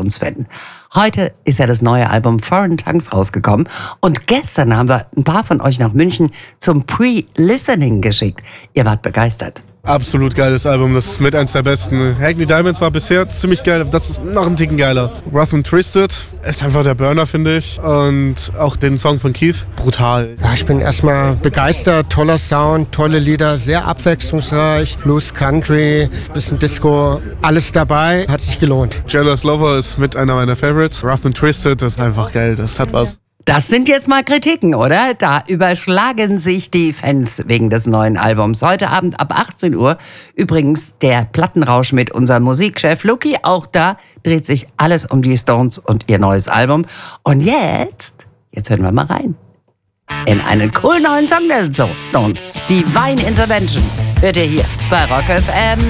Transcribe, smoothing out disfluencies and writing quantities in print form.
Stones finden. Heute ist ja das neue Album Foreign Tongues rausgekommen und gestern haben wir ein paar von euch nach München zum Pre-Listening geschickt. Ihr wart begeistert. Absolut geiles Album, das ist mit eins der besten. Hackney Diamonds war bisher ziemlich geil, das ist noch ein Ticken geiler. Rough and Twisted ist einfach der Burner, finde ich. Und auch den Song von Keith, brutal. Ja, ich bin erstmal begeistert, toller Sound, tolle Lieder, sehr abwechslungsreich. Blues, Country, bisschen Disco, alles dabei, hat sich gelohnt. Jealous Lover ist mit einer meiner Favorites. Rough and Twisted, das ist einfach geil, das hat was. Das sind jetzt mal Kritiken, oder? Da überschlagen sich die Fans wegen des neuen Albums. Heute Abend ab 18 Uhr übrigens der Plattenrausch mit unserem Musikchef Luki. Auch da dreht sich alles um die Stones und ihr neues Album. Und jetzt hören wir mal rein. In einen coolen neuen Song der Stones. Die Divine Intervention hört ihr hier bei Rock FM.